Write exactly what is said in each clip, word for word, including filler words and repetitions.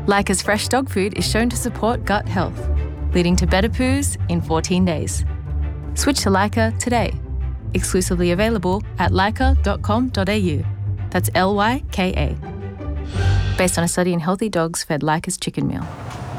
Leica's fresh dog food is shown to support gut health, leading to better poos in fourteen days. Switch to Leica today. Exclusively available at leica dot com dot a u. That's L Y K A. Based on a study in healthy dogs fed Leica's chicken meal.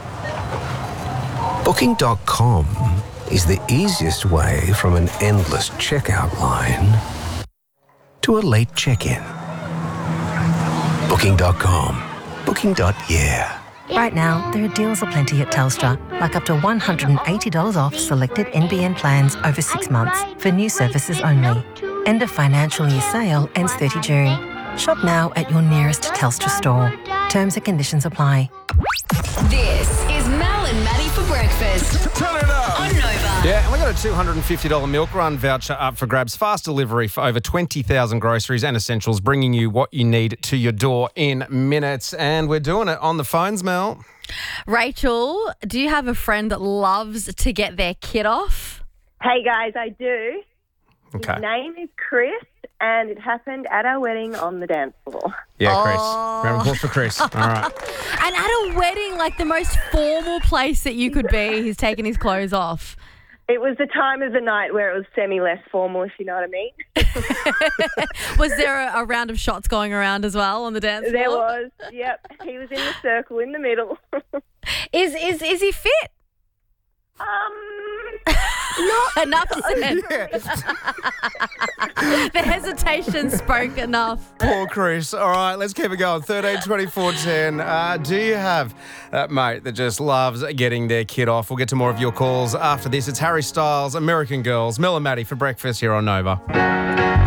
Booking dot com is the easiest way from an endless checkout line to a late check-in. Booking dot com. Booking. Yeah. Right now, there are deals aplenty at Telstra, like up to one hundred eighty dollars off selected N B N plans over six months for new services only. End of financial year sale ends thirtieth of June. Shop now at your nearest Telstra store. Terms and conditions apply. This is Mel and Maddie for breakfast. Turn it up. On Nova. Yeah, and we've got a two hundred fifty dollars milk run voucher up for grabs. Fast delivery for over twenty thousand groceries and essentials, bringing you what you need to your door in minutes. And we're doing it on the phones, Mel. Rachel, do you have a friend that loves to get their kid off? Hey guys, I do. Okay. His name is Chris, and it happened at our wedding on the dance floor. Yeah, Chris. Oh. Round of applause for Chris. All right. And at a wedding, like the most formal place that you could be, he's taken his clothes off. It was the time of the night where it was semi-less formal, if you know what I mean. Was there a, a round of shots going around as well on the dance floor? There was, yep. He was in the circle in the middle. Is is is he fit? um, Not enough said. The hesitation spoke enough. Poor Chris. All right, let's keep it going. thirteen twenty-four ten. Uh, do you have that mate that just loves getting their kid off? We'll get to more of your calls after this. It's Harry Styles, American Girls, Mel and Maddie for breakfast here on Nova.